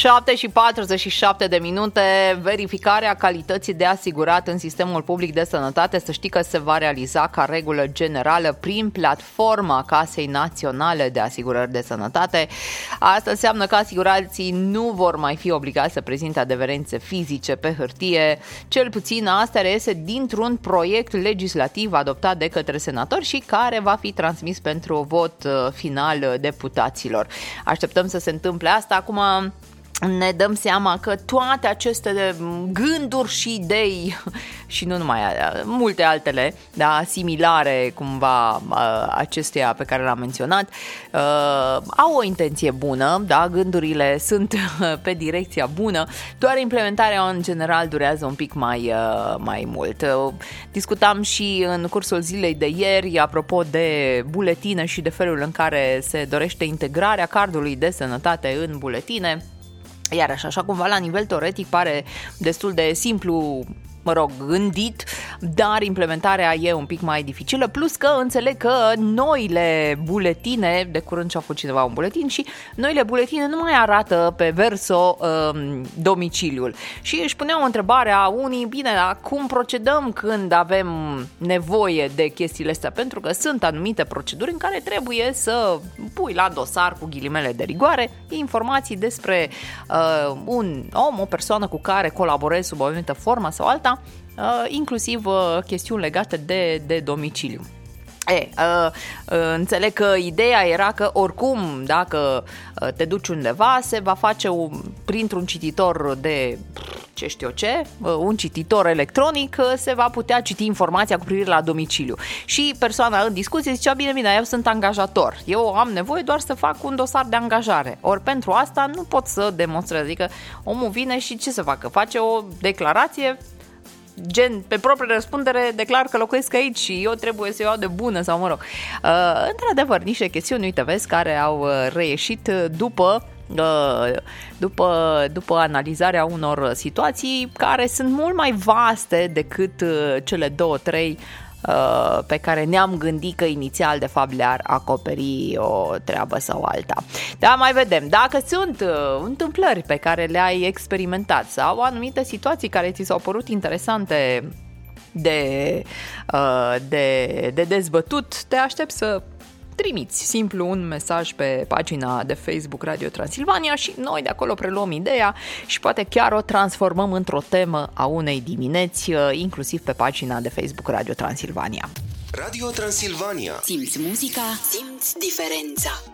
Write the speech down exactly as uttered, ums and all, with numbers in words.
șapte și patruzeci și șapte de minute. Verificarea calității de asigurat în sistemul public de sănătate, să știi că se va realiza ca regulă generală prin platforma Casei Naționale de Asigurări de Sănătate. Asta înseamnă că asigurații nu vor mai fi obligați să prezinte adeverențe fizice pe hârtie. Cel puțin asta reiese dintr-un proiect legislativ adoptat de către senatori și care va fi transmis pentru vot final deputaților. Așteptăm să se întâmple asta. Acum ne dăm seama că toate aceste gânduri și idei și nu numai multe altele, da, similare cumva acesteia pe care l-am menționat, uh, au o intenție bună, da, gândurile sunt pe direcția bună, doar implementarea în general durează un pic mai, uh, mai mult. Uh, discutam și în cursul zilei de ieri apropo de buletine și de felul în care se dorește integrarea cardului de sănătate în buletine. Iarăși, așa cumva, la nivel teoretic pare destul de simplu, mă rog, gândit, dar implementarea e un pic mai dificilă, plus că înțeleg că noile buletine, de curând și-a făcut cineva un buletin și noile buletine nu mai arată pe verso um, domiciliul. Și își puneau întrebarea unii, bine, dar cum procedăm când avem nevoie de chestiile astea? Pentru că sunt anumite proceduri în care trebuie să pui la dosar, cu ghilimele de rigoare, informații despre uh, un om, o persoană cu care colaborezi sub o anumită formă sau alta, Uh, inclusiv uh, chestiuni legate de, de domiciliu. E, uh, uh, înțeleg că ideea era că oricum dacă uh, te duci undeva se va face un, printr-un cititor de ce știu eu ce, uh, un cititor electronic, uh, se va putea citi informația cu privire la domiciliu. Și persoana în discuție zicea, bine, bine, eu sunt angajator, eu am nevoie doar să fac un dosar de angajare. Ori pentru asta nu pot să demonstrez, adică omul vine și ce să facă? Face o declarație gen, pe proprie răspundere, declar că locuiesc aici și eu trebuie să iau de bună sau mă rog. Uh, într-adevăr, niște chestiuni, uite, vezi, care au reieșit după uh, după, după analizarea unor situații care sunt mult mai vaste decât uh, cele două, trei pe care ne-am gândit că inițial de fapt le-ar acoperi o treabă sau alta. Dar mai vedem, dacă sunt uh, întâmplări pe care le-ai experimentat sau anumite situații care ți s-au părut interesante de, uh, de, de dezbătut, te aștept să trimiți simplu un mesaj pe pagina de Facebook Radio Transilvania și noi de acolo preluăm ideea și poate chiar o transformăm într-o temă a unei dimineți, inclusiv pe pagina de Facebook Radio Transilvania. Radio Transilvania. Simți muzica, simți diferența.